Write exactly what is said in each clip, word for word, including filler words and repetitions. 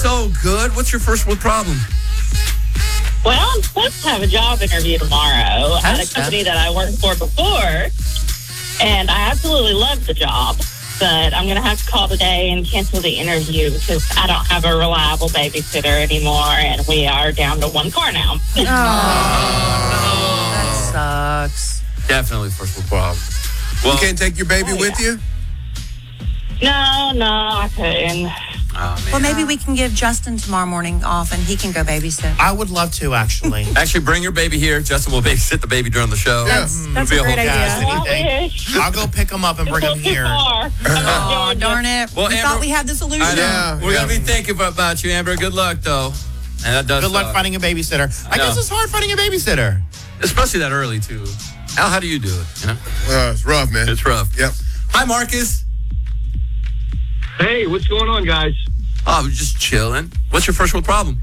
so good. What's your first world problem? Well, I'm supposed to have a job interview tomorrow at a company that I worked for before, and I absolutely love the job. But I'm going to have to call today and cancel the interview because I don't have a reliable babysitter anymore, and we are down to one car now. Oh, no. That sucks. Definitely first world problem. Well, you can't take your baby oh, with yeah. you? No, no, I couldn't. Oh, man. Well, maybe we can give Justin tomorrow morning off and he can go babysit. I would love to, actually. Actually, bring your baby here. Justin will babysit the baby during the show. That's, Mm. that's It'll a be great whole idea. cast. Anything. I'll go pick him up and bring him here. Oh, darn it. Well, we Amber, thought we had the solution. I know. Yeah, We're yeah. going to be thinking about you, Amber. Good luck, though. And that does Good luck suck. finding a babysitter. I, I guess know. it's hard finding a babysitter. Especially that early, too. Al, how do you do it? You know? Well, it's rough, man. It's rough. Yep. Hi, Marcus. Hey, what's going on, guys? Oh, I'm just chilling. What's your first world problem?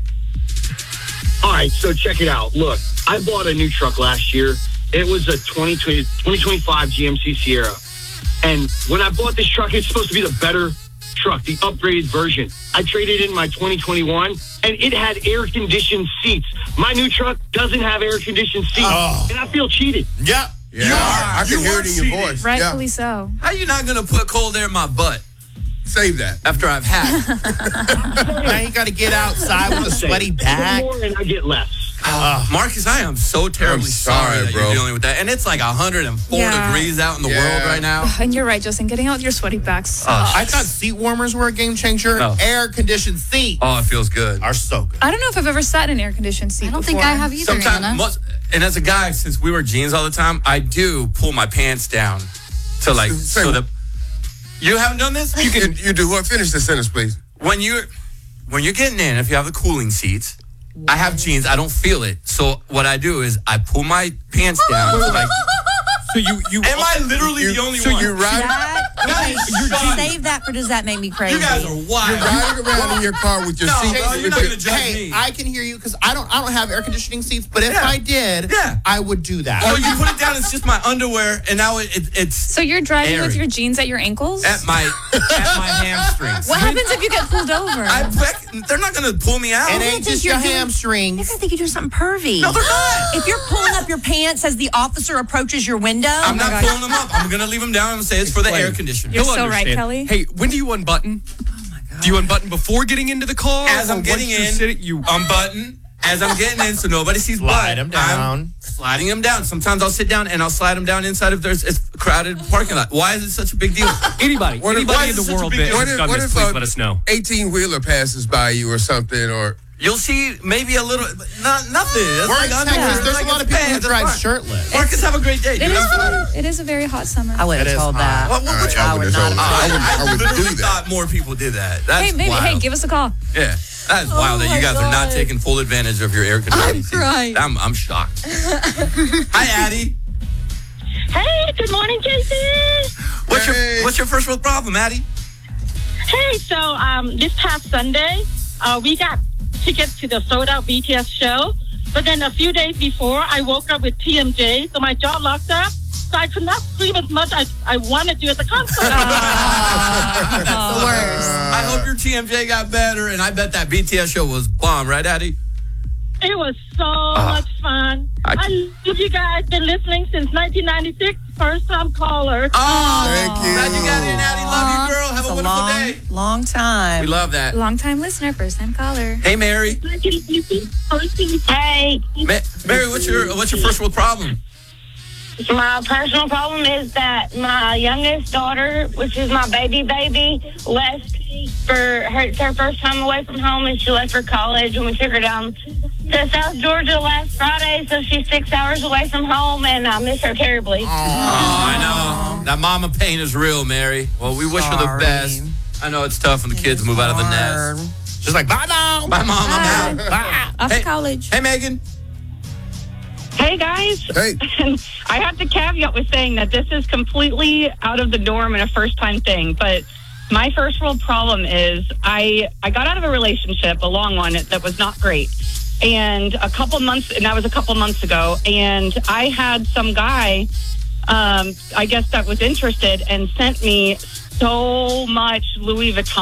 All right, so check it out. Look, I bought a new truck last year. It was a twenty twenty, twenty twenty-five G M C Sierra. And when I bought this truck, it's supposed to be the better truck, the upgraded version. I traded in my twenty twenty-one, and it had air-conditioned seats. My new truck doesn't have air-conditioned seats, Oh. and I feel cheated. Yep. Yeah. You are. I can You hear are it in your cheating. voice. Rightfully Yeah. so. How you not going to put cold air in my butt Save that. after I've had it? Now you got to get outside with a sweaty back. More and I get less. Uh, Marcus, I am so terribly I'm sorry, that bro. you're dealing with that. And it's like one hundred four Yeah. degrees out in the Yeah. world right now. And you're right, Justin. Getting out with your sweaty back sucks. I thought seat warmers were a game changer. No. Air-conditioned seats Oh, it feels good. are so good. I don't know if I've ever sat in an air-conditioned seat I don't before. think I have either, Sometimes, Anna. most, and as a guy, since we wear jeans all the time, I do pull my pants down to like Say so what? that you haven't done this. You You, can you do what? Finish the sentence, please. when you're when you're getting in. If you have the cooling seats, I have jeans. I don't feel it. So what I do is I pull my pants down. to like, So you you am I literally You- the only so one? you ride, That, That is shocking. save that for Does That Make Me Crazy? You guys are wild. you're riding around in your car with your No, seat. bro, with you're not your- gonna judge Hey, me. I can hear you because I don't. I don't have air conditioning seats. But if Yeah. I did, Yeah. I would do that. Oh, you put it down. It's just my underwear, and now it, it, it's So you're driving with Airy. your jeans at your ankles? at my at my hamstrings. What happens if you get pulled over? I, they're not gonna pull me out. It I ain't think just you're your doing- hamstrings. I think you're doing something pervy. No, they're not. If you're pulling up your pants as the officer approaches your window, I'm not pulling them up. I'm gonna leave them down and say it's for the air conditioner. You're He'll so right, understand. Kelly. Hey, when do you unbutton? Oh my God. Do you unbutton before getting into the car? As or I'm getting once you're in, sitting, you unbutton. As I'm getting in, so nobody sees Slide butt, 'em down. I'm sliding them down. Sometimes I'll sit down and I'll slide them down inside if there's a crowded parking lot. Why is it such a big deal? anybody, What if- anybody why is in the it such a world big that deal? What has if, done what this, if please a let us know. eighteen-wheeler passes by you or something, or You'll see maybe a little, not nothing. That's We're like in underwear. Texas. It's There's like a lot it's of people who pants. drive It's fine. shirtless. Marcus, have a great day, dude. It is, I'm sorry. fun. It is a very hot summer. I would It have is told hot. that. What, what, what, I I would wouldn't not have have told- told I that. would- I would literally do that. thought more people did that. That's Hey, maybe. wild. Hey, give us a call. Yeah, that is wild that you guys are not taking full advantage of your air conditioning. I'm seats. crying. I'm, I'm shocked. Hi, Addie. Hey, good morning, Casey. What's Hey. your What's your first world problem, Addie? Hey, so um, this past Sunday, uh, we got tickets to the sold-out B T S show. But then a few days before, I woke up with T M J, so my jaw locked up. So I could not scream as much as I wanted to at the concert. The worst. I hope your T M J got better, and I bet that B T S show was bomb, right, Addie? It was so much fun. I- I love you guys. Been listening since nineteen ninety-six. First time caller. Oh, Thank you. glad you got in, Addie. Love you, girl. Have It's a a wonderful long, day. long time. We love that. Long-time listener, first-time caller. Hey, Mary. Hey, Ma- Mary, what's your What's your first world problem? my personal problem is that my youngest daughter, which is my baby baby, left for her, it's her first time away from home, and she left for college, and we took her down to South Georgia last Friday, so she's six hours away from home, and I miss her terribly. Oh, I know. That mama pain is real, Mary. Well, we wish her the Sorry. best. I know it's tough when the kids move out of the Hard. nest. She's like, bye now. Bye, Mom. I'm out. Bye. Off Hey. to college. Hey, Megan. Hey, guys. hey, I have to caveat with saying that this is completely out of the norm and a first-time thing, but my first world problem is I, I got out of a relationship, a long one, that was not great. And a couple months, and that was a couple months ago, and I had some guy, um, I guess that was interested and sent me so much Louis Vuitton